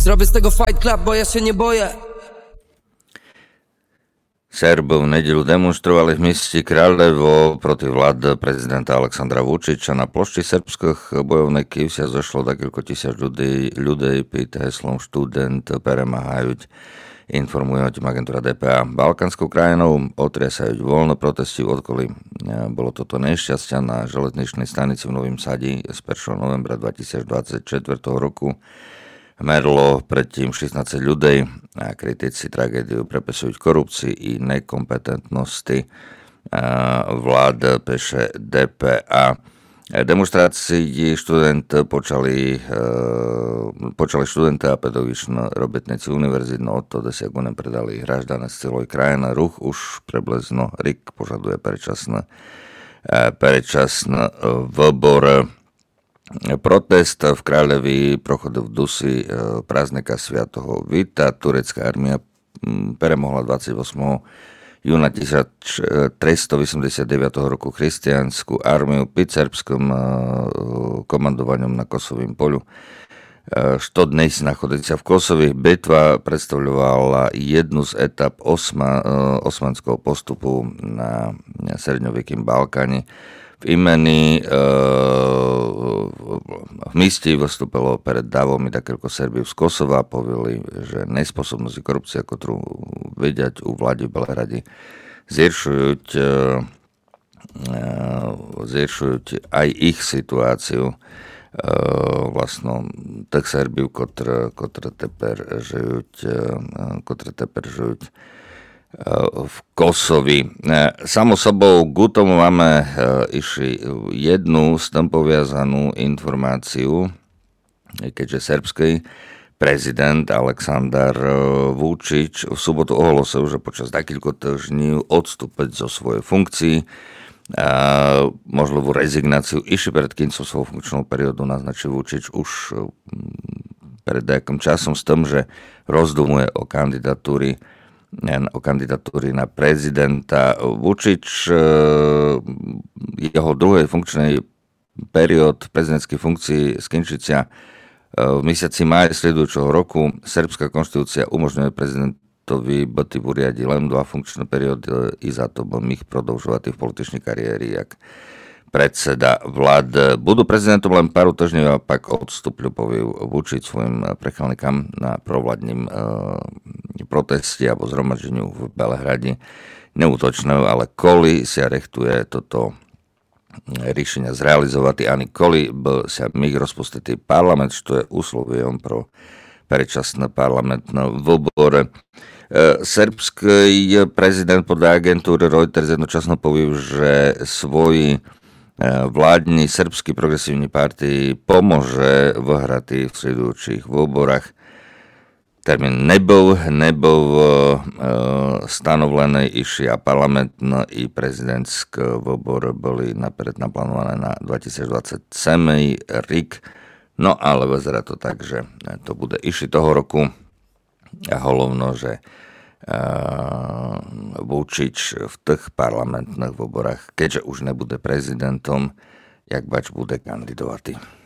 Zrobię z tego fight club, bo ja się nie boję. Serbov v nedeľu demonstrovali v meste Kraljevo proti vlád prezidenta Aleksandra Vučića. Na plošči srbských bojovníkov sa zošlo niekoľko tisíc ľudí pід heslom Študent перемагають, informuje agentúra DPA. Balkánskou krajinou otriesajú voľno protesty v okolí. Bolo toto nešťastia na železničnej stanici v Novým Sadi z 1. novembra 2024 roku. Merlo predtým 16 ľudí a kritici tragédiu prepisujú korupcii i nekompetentnosti vlád, píše DPA. Demonstrácii počali študenti a pedagogičné robotníci univerzít, no to dosiagujem predali hraždané z celej krajiny. Ruch už preblezno RIK požaduje predčasné выборы. Protest v Kráľovi prochodil v dusi prázdnika Sviatoho Vita. Turecká armia premohla 28. júna 1389 roku christiansku armiu pod srbským komandovaním na Kosovým polu. Što dnes nachodíca v Kosovi. Bitva predstavovala jednu z etap osmanského postupu na srednjověkým Balkáne. V imeni v místě vystúpilo pred davom i takéľko Serbiu z Kosova, povili, že nesposobnosť i korupcia, ktorú vidieť u vlády v Belehrade, zhiršujú aj ich situáciu, vlastno tých Serbiu, ktoré teper žijú v Kosovi. Samo sobou k tomu máme ešte jednu s tým poviazanú informáciu, keďže srbský prezident Aleksandar Vučić v sobotu ohlásil, že počas takýchto týždňov odstúpiť zo svojej funkcii. Možno rezignáciu ešte pred koncom svojho funkčného periodu naznačil Vučić už pred nejakým časom s tým, že rozdumuje o kandidatúry na prezidenta. Vučić jeho druhej funkčnej period prezidentskej funkcii skončí sa v mesiaci máji sledujúceho roku. Srbská konštitúcia umožňuje prezidentovi byť v úriade len 2 funkčné periódy i za to bol ich prodlžovať v političnej kariéry jak predseda vlád. Budú prezidentom len pár týždňov a pak odstúpil, povie Vučić svojim prechálnikám na provládnym proteste alebo zhromaždeniu v Belehrade. Neútočné, ale koli sa rechtuje toto riešenia zrealizovať, ani koli by sa mých rozpustitý parlament, čo je úsloviom pro predčasné parlamentné voľby. Srbský prezident podľa agentúry Reuters jednočasno povie, že svoji vládni Srbský progresívny partii pomôže vyhrať v sledujúcich voľbách. Termín nebol stanovený, iši a parlamentné i prezidentské voľby boli naперед naplánované na 2027 rok. No ale vyzerá to tak, že to bude iši toho roku a hlavno, že Vučić v tých parlamentných voľbách, keďže už nebude prezidentom, jak bač bude kandidovať.